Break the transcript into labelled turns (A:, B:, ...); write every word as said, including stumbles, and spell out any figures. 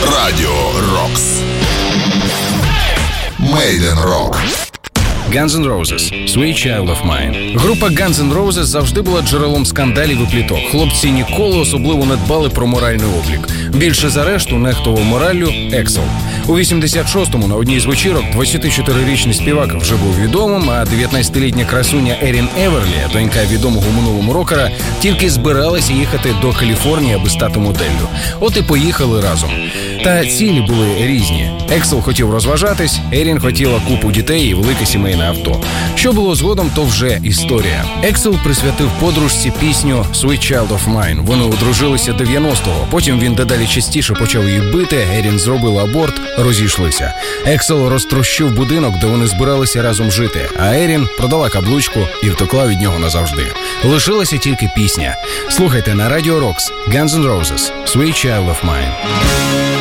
A: Радіо Рокс. Made in Rock.
B: Guns N' Roses – Sweet Child of Mine. Група Guns N' Roses завжди була джерелом скандалів і пліток. Хлопці ніколи особливо не дбали про моральний облік. Більше за решту нехтував мораллю Ексел. У вісімдесят шостому на одній з вечірок двадцятичотирирічний співак вже був відомим, а дев'ятнадцятилітня красуня Ерін Еверлі, донька відомого у минулому рокера, тільки збиралася їхати до Каліфорнії, аби стати моделлю. От і поїхали разом. Та цілі були різні. Ексел хотів розважатись, Ерін хотіла купу дітей і велике сімейне авто. Що було згодом, то вже історія. Ексел присвятив подружці пісню «Sweet Child of Mine». Вони одружилися дев'яностого, потім він дедалі частіше почав її бити, Ерін зробила аборт, розійшлися. Ексел розтрощив будинок, де вони збиралися разом жити, а Ерін продала каблучку і втекла від нього назавжди. Лишилася тільки пісня. Слухайте на Радіо Рокс, Guns N' Roses, «Sweet Child of Mine».